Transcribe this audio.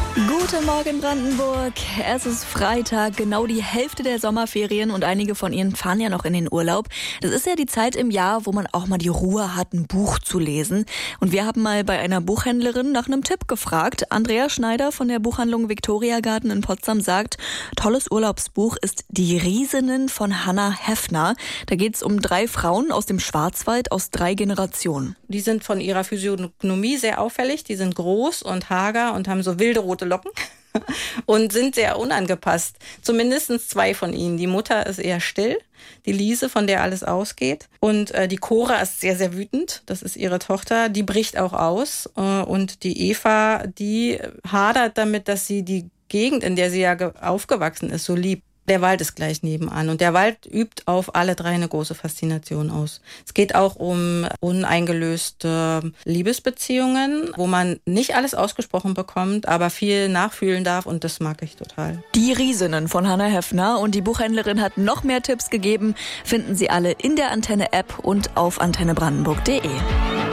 Guten Morgen Brandenburg. Es ist Freitag, genau die Hälfte der Sommerferien und einige von Ihnen fahren ja noch in den Urlaub. Das ist ja die Zeit im Jahr, wo man auch mal die Ruhe hat, ein Buch zu lesen. Und wir haben mal bei einer Buchhändlerin nach einem Tipp gefragt. Andrea Schneider von der Buchhandlung Victoria Garten in Potsdam sagt, tolles Urlaubsbuch ist Die Riesinnen von Hannah Heffner. Da geht es um 3 Frauen aus dem Schwarzwald aus 3 Generationen. Die sind von ihrer Physiognomie sehr auffällig. Die sind groß und hager und haben so wilde rote Locken und sind sehr unangepasst. Zumindest 2 von ihnen. Die Mutter ist eher still, die Lise, von der alles ausgeht. Und die Cora ist sehr, sehr wütend. Das ist ihre Tochter. Die bricht auch aus. Und die Eva, die hadert damit, dass sie die Gegend, in der sie ja aufgewachsen ist, so liebt. Der Wald ist gleich nebenan und der Wald übt auf alle 3 eine große Faszination aus. Es geht auch um uneingelöste Liebesbeziehungen, wo man nicht alles ausgesprochen bekommt, aber viel nachfühlen darf und das mag ich total. Die Riesinnen von Hannah Heffner und die Buchhändlerin hat noch mehr Tipps gegeben. Finden Sie alle in der Antenne-App und auf antennebrandenburg.de.